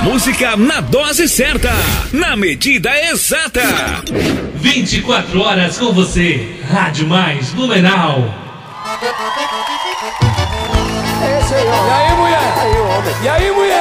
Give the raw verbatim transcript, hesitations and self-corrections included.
música na dose certa, na medida exata. vinte e quatro horas com você. Rádio Mais Blumenau. E aí, mulher? E aí, mulher?